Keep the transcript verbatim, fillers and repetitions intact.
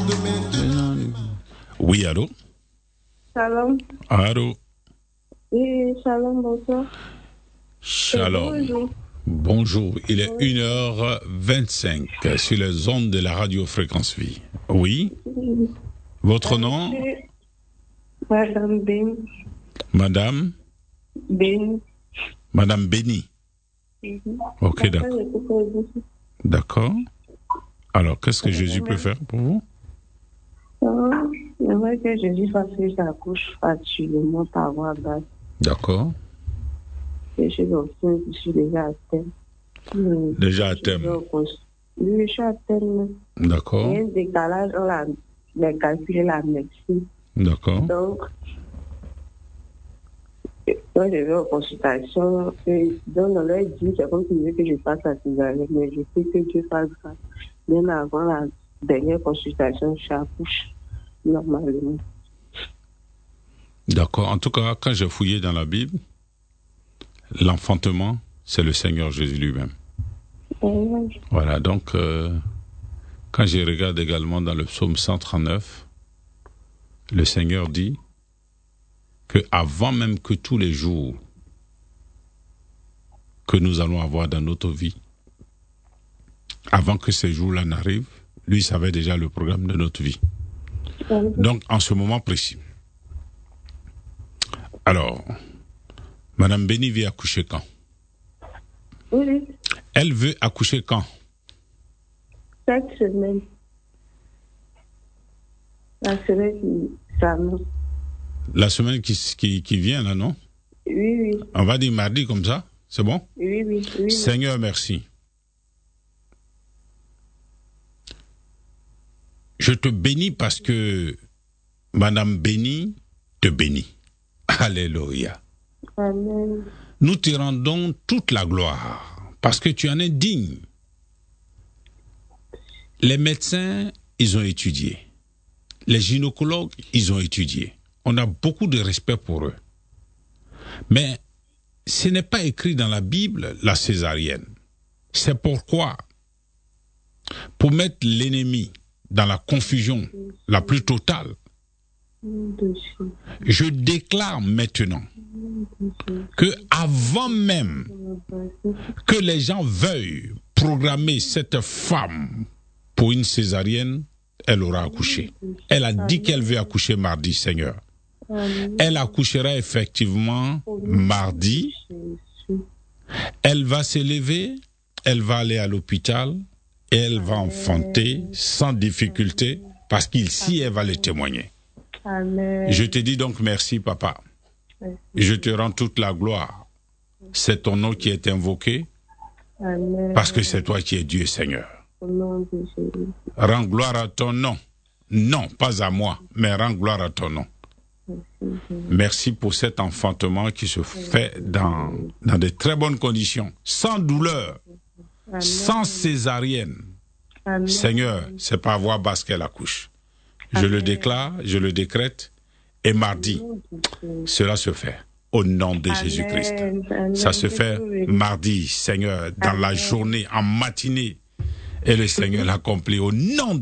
Oui, allô? Shalom. Allô? Oui, shalom, bonsoir. Shalom. Bonjour. Bonjour, il est une heure vingt-cinq sur les ondes de la radio Fréquence Vie. Oui? Votre nom? Madame Ben. Madame? Ben. Madame Béni. Ok, d'accord. D'accord. Alors, qu'est-ce que Jésus peut faire pour vous? J'aimerais que Jésus fasse que j'accouche facilement par voie basse. D'accord. Je suis enceinte, je suis déjà à terme. Déjà à terme. Oui, je suis à terme. D'accord. Il y a un décalage dans la, les calculs et la médecine. D'accord. Donc, quand je vais aux consultations, donc on leur dit, c'est comme s'ils veulent que je fasse la césarienne, mais je sais que Dieu fasse ça. Même avant la dernière consultation, je accouche normalement. D'accord. En tout cas, quand j'ai fouillé dans la Bible, l'enfantement, c'est le Seigneur Jésus lui-même. Oui. Voilà, donc, euh, quand je regarde également dans le psaume cent trente-neuf, le Seigneur dit que avant même que tous les jours que nous allons avoir dans notre vie, avant que ces jours-là n'arrivent, lui savait déjà le programme de notre vie. Oui. Donc, en ce moment précis. Alors, Madame Béni veut accoucher quand? Oui, Elle veut accoucher quand? cette semaine. La semaine qui s'annonce. La semaine qui, qui, qui vient, là, non? Oui, oui. On va dire mardi comme ça, c'est bon? Oui, oui, oui. Seigneur, merci. Je te bénis parce que Madame Béni te bénit. Alléluia. Amen. Nous te rendons toute la gloire parce que tu en es digne. Les médecins, ils ont étudié. Les gynécologues, ils ont étudié. On a beaucoup de respect pour eux. Mais ce n'est pas écrit dans la Bible, la césarienne. C'est pourquoi, pour mettre l'ennemi dans la confusion la plus totale, je déclare maintenant que avant même que les gens veuillent programmer cette femme pour une césarienne, elle aura accouché. Elle a dit qu'elle veut accoucher mardi, Seigneur. Elle accouchera effectivement mardi. Elle va se lever, elle va aller à l'hôpital et elle va enfanter sans difficulté parce qu'ici, elle va le témoigner. Amen. Je te dis donc merci, papa. Je te rends toute la gloire. C'est ton nom qui est invoqué Amen. parce que c'est toi qui es Dieu, Seigneur. Au nom de Jésus. Rends gloire à ton nom. Non, pas à moi, mais rends gloire à ton nom. Merci pour cet enfantement qui se fait dans, dans de très bonnes conditions, sans douleur, Amen. sans césarienne. Amen. Seigneur, c'est par voie basse qu'elle accouche. Je Amen. le déclare, je le décrète, et mardi, cela se fait. Au nom de Amen. Jésus-Christ. Amen. Ça se fait mardi, Seigneur, dans Amen. la journée, en matinée. Et le Seigneur l'accomplit au nom de